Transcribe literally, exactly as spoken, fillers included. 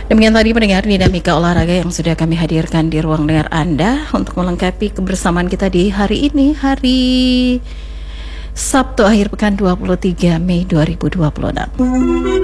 Demikian tadi pendengar dinamika olahraga yang sudah kami hadirkan di ruang dengar Anda untuk melengkapi kebersamaan kita di hari ini, hari Sabtu akhir pekan dua puluh tiga Mei dua ribu dua puluh enam.